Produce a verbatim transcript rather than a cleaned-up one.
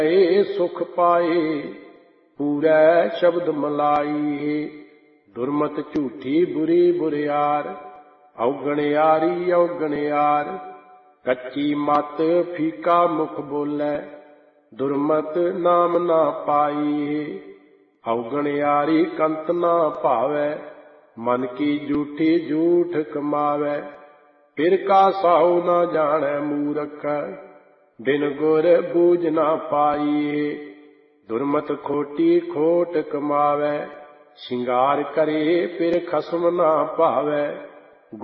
सुख पाए पूरै शब्द मलाई। दुर्मत झूठी बुरी बुरियार औगणयारी औगणयार। कच्ची मत फीका मुख बोलै दुर्मत नाम ना पाई। औगणयारी कंत ना भावै मन की झूठी झूठ कमावै। फिर का साहु ना जानै मूरख बिन गुर बूझ ना पाई। दुर्मत खोटी खोट कमावै सिंगार करे फिर खसम ना भावै।